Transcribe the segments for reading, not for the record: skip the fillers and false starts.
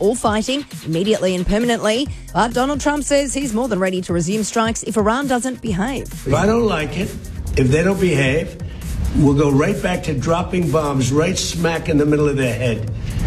all fighting, immediately and permanently. But Donald Trump says he's more than ready to resume strikes if Iran doesn't behave. If I don't like it, if they don't behave, we'll go right back to dropping bombs right smack in the middle of their head.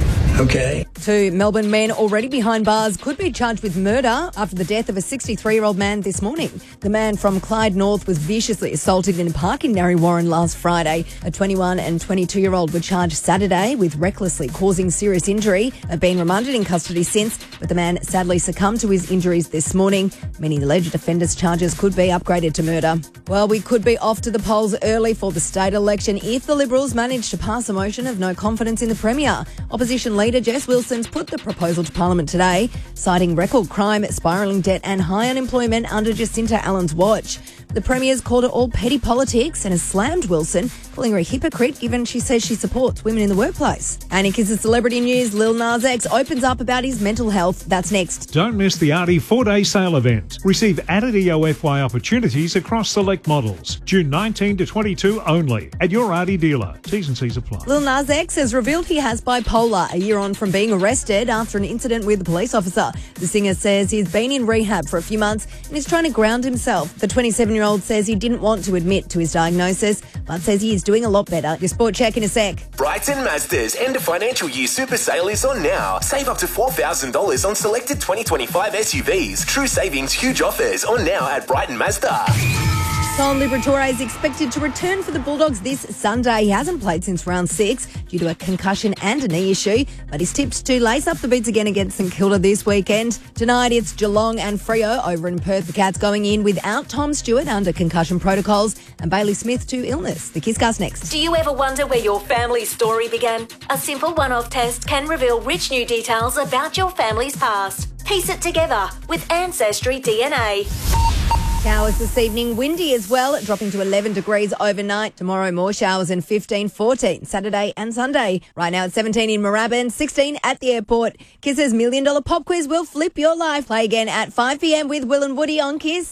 Okay? 2 Melbourne men already behind bars could be charged with murder after the death of a 63-year-old man this morning. The man from Clyde North was viciously assaulted in a park in Narre Warren last Friday. A 21 and 22-year-old were charged Saturday with recklessly causing serious injury. They've been remanded in custody since, but the man sadly succumbed to his injuries this morning. Many alleged offenders' charges could be upgraded to murder. Well, we could be off to the polls early for the state election if the Liberals manage to pass a motion of no confidence in the Premier. Opposition leader Jess Wilson's put the proposal to Parliament today, citing record crime, spiralling debt and high unemployment under Jacinta Allen's watch. The Premier's called it all petty politics and has slammed Wilson, calling her a hypocrite given she says she supports women in the workplace. And in Kisses Celebrity News, Lil Nas X opens up about his mental health. That's next. Don't miss the Arty 4-day sale event. Receive added EOFY opportunities across select models. June 19 to 22 only at your Arty dealer. T's and C's apply. Lil Nas X has revealed he has bipolar a year on from being arrested after an incident with a police officer. The singer says he's been in rehab for a few months and is trying to ground himself. The 27-year-old says he didn't want to admit to his diagnosis, but says he is doing a lot better. Your sport check in a sec. Brighton Mazda's end of financial year super sale is on now. Save up to $4,000 on selected 2025 SUVs. True savings, huge offers on now at Brighton Mazda. Sol Liberatore is expected to return for the Bulldogs this Sunday. He hasn't played since round 6 due to a concussion and a knee issue, but he's tipped to lace up the boots again against St Kilda this weekend. Tonight it's Geelong and Freo over in Perth. The Cats going in without Tom Stewart under concussion protocols and Bailey Smith to illness. The Kisscast next. Do you ever wonder where your family's story began? A simple one-off test can reveal rich new details about your family's past. Piece it together with Ancestry DNA. Showers this evening, windy as well, dropping to 11 degrees overnight. Tomorrow, more showers and 15, 14, Saturday and Sunday. Right now, it's 17 in Moorabbin, 16 at the airport. Kiss's $1 Million Pop Quiz will flip your life. Play again at 5 p.m. with Will and Woody on Kiss.